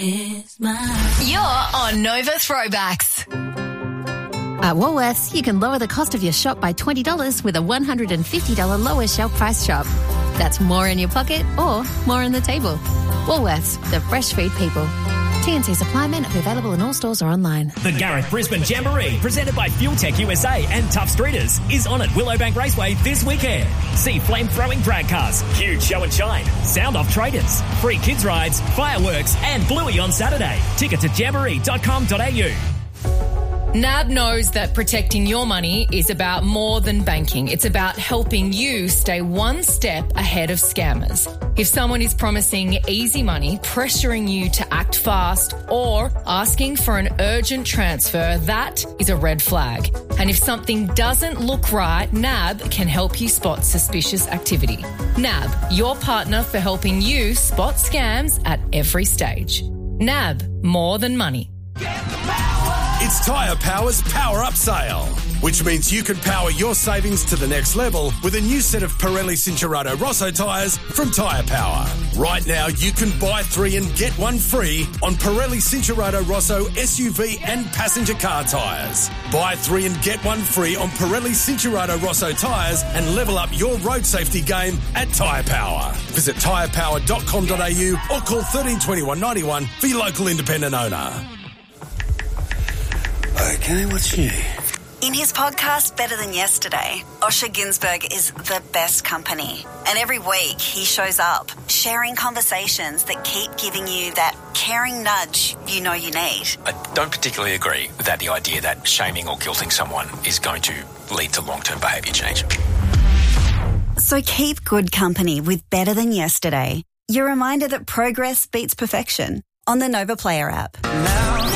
is mine. You're on Nova Throwbacks. At Woolworths, you can lower the cost of your shop by $20 with a $150 lower shelf price shop. That's more in your pocket or more on the table. Woolworths, the fresh food people. TNC supply may not be available in all stores or online. The Gareth Brisbane Jamboree, presented by Fuel Tech USA and Tough Streeters, is on at Willowbank Raceway this weekend. See flame-throwing drag cars, huge show and shine, sound-off traders, free kids rides, fireworks and Bluey on Saturday. Tickets at jamboree.com.au. NAB knows that protecting your money is about more than banking. It's about helping you stay one step ahead of scammers. If someone is promising easy money, pressuring you to act fast, or asking for an urgent transfer, that is a red flag. And if something doesn't look right, NAB can help you spot suspicious activity. NAB, your partner for helping you spot scams at every stage. NAB, more than money. It's Tyre Power's Power Up Sale, which means you can power your savings to the next level with a new set of Pirelli Cincherato Rosso tyres from Tyre Power. Right now, you can buy 3 and get 1 free on Pirelli Cincherato Rosso SUV and passenger car tyres. Buy 3 and get 1 free on Pirelli Cincherato Rosso tyres and level up your road safety game at Tyre Power. Visit tyrepower.com.au or call 13 21 91 for your local independent owner. Okay, what's new? In his podcast, Better Than Yesterday, Osher Günsberg is the best company. And every week he shows up, sharing conversations that keep giving you that caring nudge you know you need. I don't particularly agree with the idea that shaming or guilting someone is going to lead to long-term behaviour change. So keep good company with Better Than Yesterday. Your reminder that progress beats perfection on the Nova Player app.